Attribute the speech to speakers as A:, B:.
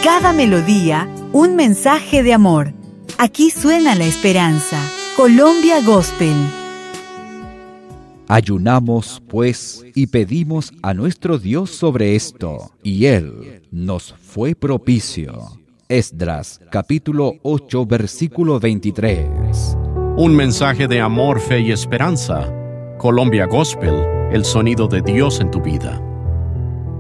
A: cada melodía, un mensaje de amor. Aquí suena la esperanza. Colombia Gospel.
B: Ayunamos, pues, y pedimos a nuestro Dios sobre esto, y Él nos fue propicio. Esdras, capítulo 8, versículo 23.
C: Un mensaje de amor, fe y esperanza. Colombia Gospel, el sonido de Dios en tu vida.